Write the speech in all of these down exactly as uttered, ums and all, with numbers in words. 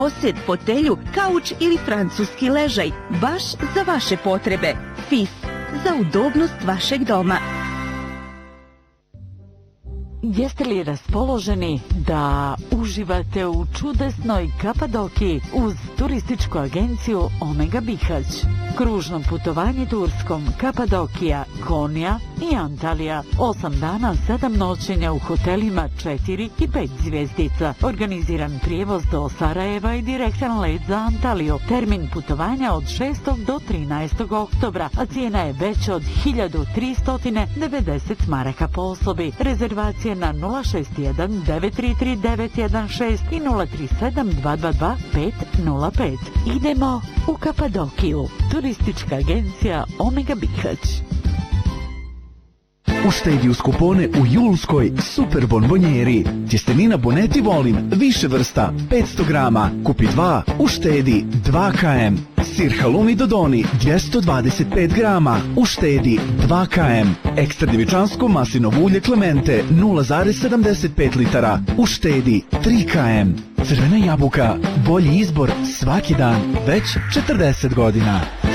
posed, fotelju, kauč ili francuski ležaj, baš za vaše potrebe. Fis, za udobnost vašeg doma. Jeste li raspoloženi da uživate u čudesnoj Kapadokiji uz turističku agenciju Omega Bihać? Kružno putovanje Turskom, Kapadokija, Konja i Antalija. Osam dana, sedam noćenja u hotelima četiri i pet zvjezdica. Organiziran prijevoz do Sarajeva i direktan let za Antaliju. Termin putovanja od šestog do trinaestog oktobra, a cijena je veća od hiljadu tristo devedeset maraka po osobi. Rezervacije na nula šest jedan devet tri tri devet jedan šest i nula tri sedam dva dva dva pet nula pet. Idemo u Kapadokiju. Turistička agencija Omega Bihać. Uštedi uz kupone u julskoj super bonbonjeri. Tjestenina Boneti volim, više vrsta, petsto grama. Kupi dva, uštedi dva kilograma. Sir halumi Dodoni, dvjesto dvadeset pet grama. Uštedi dva kilograma. Ekstra djevičansko maslinovo ulje Clemente, nula zarez sedamdeset pet litara. Uštedi tri kilograma. Crvena jabuka, bolji izbor svaki dan, već četrdeset godina.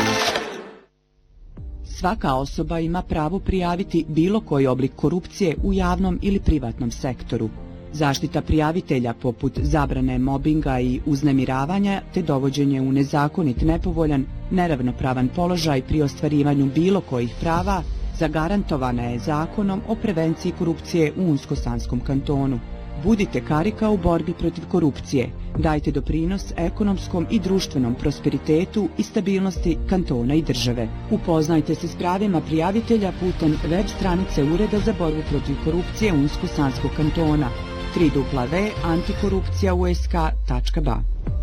Svaka osoba ima pravo prijaviti bilo koji oblik korupcije u javnom ili privatnom sektoru. Zaštita prijavitelja poput zabrane mobinga i uznemiravanja te dovođenje u nezakonit, nepovoljan, neravnopravan položaj pri ostvarivanju bilo kojih prava zagarantovana je Zakonom o prevenciji korupcije u Unsko-Sanskom kantonu. Budite karika u borbi protiv korupcije. Dajte doprinos ekonomskom i društvenom prosperitetu i stabilnosti kantona i države. Upoznajte se s pravima prijavitelja putem web stranice Ureda za borbu protiv korupcije Unsko-Sanskog kantona w w w tačka antikorupcija u s k tačka b a.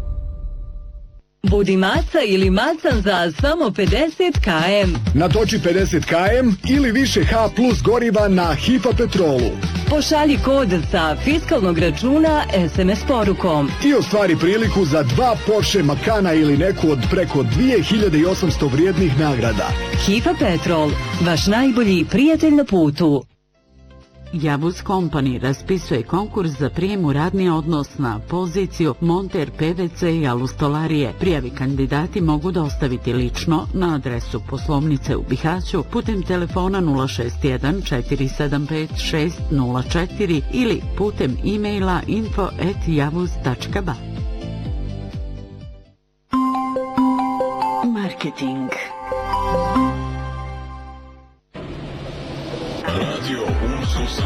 Budi maca ili macan za samo pedeset kilometara. Natoči pedeset kilometara ili više H plus goriva na Hifa Petrolu. Pošalji kod sa fiskalnog računa es em es porukom. I ostvari priliku za dva Porsche Macana ili neku od preko dvije hiljade osamsto vrijednih nagrada. Hifa Petrol, vaš najbolji prijatelj na putu. Javuz Company raspisuje konkurs za prijem u radni odnos na poziciju monter pe ve ce i alustolarije. Prijavi kandidati mogu dostaviti lično na adresu poslovnice u Bihaću putem telefona nula šest jedan četiri sedam pet šest nula četiri ili putem e-maila info at javuz tačka b a. Marketing. Radio